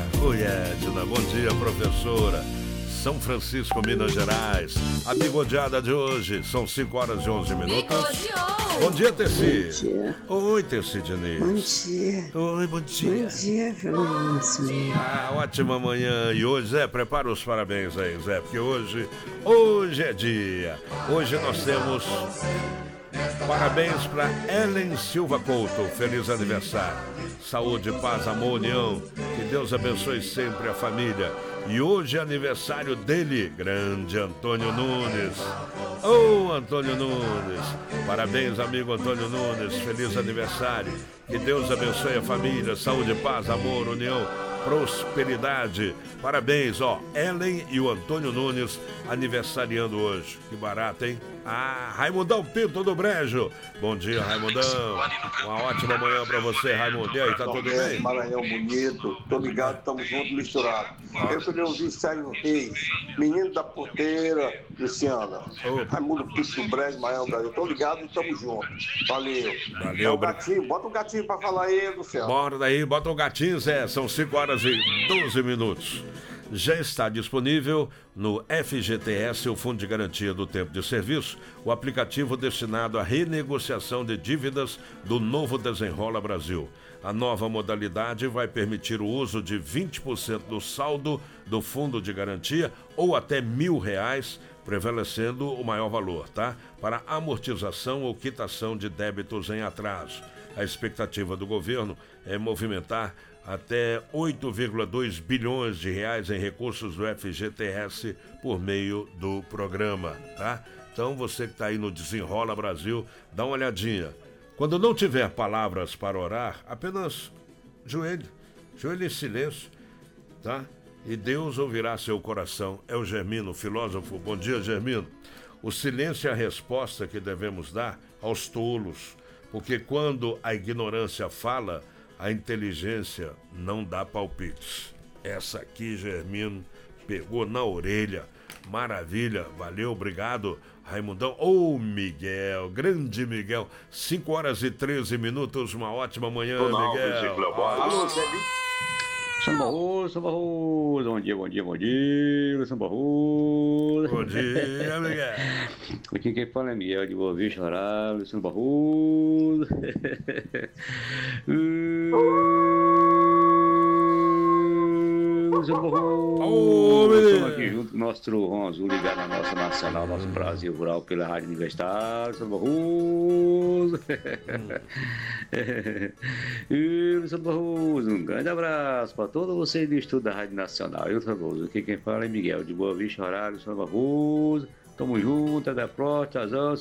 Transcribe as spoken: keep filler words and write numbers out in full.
Oi, Edna, bom dia, professora. São Francisco, Minas Gerais. A bigodeada de hoje, são cinco horas e onze minutos. Bom dia, Tessi. Bom dia. Oi, Tessi Diniz. Bom dia. Oi, bom dia. Bom dia, Fernando. Ah, ótima manhã. E hoje, Zé, prepara os parabéns aí, Zé, porque hoje, hoje é dia. Hoje nós temos parabéns para Ellen Silva Couto. Feliz aniversário. Saúde, paz, amor, união. Que Deus abençoe sempre a família. E hoje é aniversário dele, grande Antônio Nunes. Ô, oh, Antônio Nunes. Parabéns, amigo Antônio Nunes. Feliz aniversário. Que Deus abençoe a família. Saúde, paz, amor, união, prosperidade. Parabéns, ó. Ellen e o Antônio Nunes aniversariando hoje. Que barato, hein? Ah, Raimundão Pinto do Brejo. Bom dia, Raimundão. Uma ótima manhã pra você, Raimundo. E aí, tá tudo bem? Maranhão bonito. Tô ligado, estamos juntos, misturados. Eu queria ouvir Sérgio Reis, Menino da Porteira, Luciana. Oh. Raimundo Pinto do Brejo, Maranhão Brasil. Tô ligado e estamos juntos. Valeu. Valeu, É o gatinho, bota o gatinho pra falar aí, Luciano. Bora daí, bota o gatinho, Zé. São cinco horas e doze minutos. Já está disponível no F G T S, o Fundo de Garantia do Tempo de Serviço, o aplicativo destinado à renegociação de dívidas do Novo Desenrola Brasil. A nova modalidade vai permitir o uso de vinte por cento do saldo do Fundo de Garantia ou até mil reais, prevalecendo o maior valor, tá? Para amortização ou quitação de débitos em atraso. A expectativa do governo é movimentar até oito vírgula dois bilhões de reais em recursos do F G T S por meio do programa, tá? Então você que está aí no Desenrola Brasil, dá uma olhadinha. Quando não tiver palavras para orar, apenas joelho, joelho em silêncio, tá? E Deus ouvirá seu coração. É o Germino, filósofo. Bom dia, Germino. O silêncio é a resposta que devemos dar aos tolos, porque quando a ignorância fala, a inteligência não dá palpites. Essa aqui, Germino, pegou na orelha. Maravilha, valeu, obrigado, Raimundão. Ô, oh, Miguel, grande Miguel. cinco horas e treze minutos, uma ótima manhã, Não, Miguel. Alô, Samba Rosa, Samba Rosa, bom dia, bom dia, bom dia, Samba Rosa. Bom dia, Miguel. Aqui quem fala é Miguel de Boa Vista, Horário, Samba Rosa. Samba Rosa. Estamos aqui junto com o nosso trovão azul ligado na nossa nacional, nosso Brasil Rural pela Rádio Universitária, Samba Rosa. Samba Rosa, um grande abraço para todos vocês do estudo da Rádio Nacional. Eu sou Rosa, aqui quem fala é Miguel de Boa Vista, Horário, Samba Rosa. Tamo junto, até a próxima,